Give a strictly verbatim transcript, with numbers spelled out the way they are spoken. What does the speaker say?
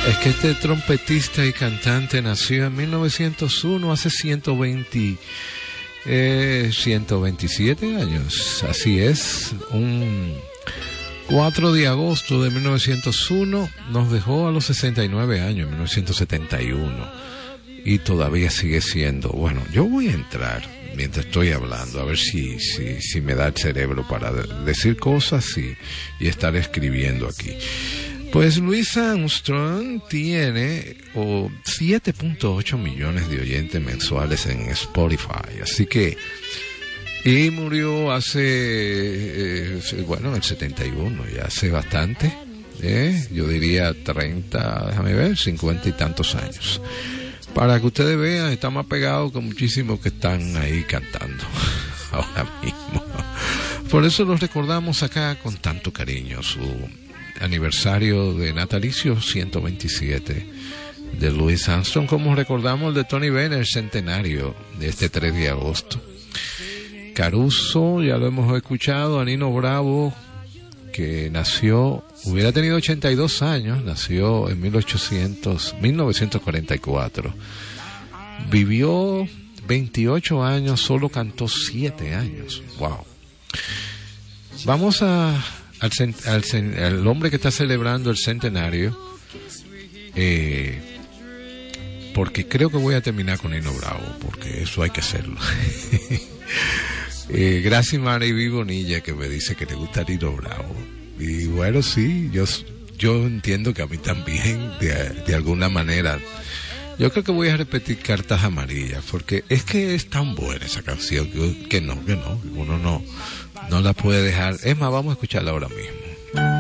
Es que este trompetista y cantante nació en mil novecientos uno, hace ciento veinte, eh, ciento veintisiete años. Así es, un cuatro de agosto de mil novecientos uno nos dejó a los sesenta y nueve años, en mil novecientos setenta y uno. Y todavía sigue siendo, bueno, yo voy a entrar mientras estoy hablando, a ver si, si, si me da el cerebro para decir cosas y, y estar escribiendo aquí. Pues Louis Armstrong tiene oh, siete punto ocho millones de oyentes mensuales en Spotify, así que, y murió hace, eh, bueno, en el setenta y uno, ya hace bastante, eh, yo diría treinta, déjame ver, cincuenta y tantos años. Para que ustedes vean, está más pegado que muchísimos que están ahí cantando ahora mismo. Por eso los recordamos acá con tanto cariño, su aniversario de natalicio ciento veintisiete de Louis Armstrong, como recordamos el de Tony Bennett, el centenario de este tres de agosto. Caruso, ya lo hemos escuchado, a Nino Bravo, que nació, hubiera tenido ochenta y dos años, nació en mil novecientos cuarenta y cuatro. Vivió veintiocho años, solo cantó siete años. Wow. Vamos a Al, al, al hombre que está celebrando el centenario, eh, porque creo que voy a terminar con Nino Bravo, porque eso hay que hacerlo. eh, gracias Mariví Bonilla, que me dice que le gusta Nino Bravo, y bueno, sí, yo, yo entiendo que a mí también, de, de alguna manera. Yo creo que voy a repetir Cartas Amarillas, porque es que es tan buena esa canción que, que no, que no, uno no, no la puede dejar. Es más, vamos a escucharla ahora mismo.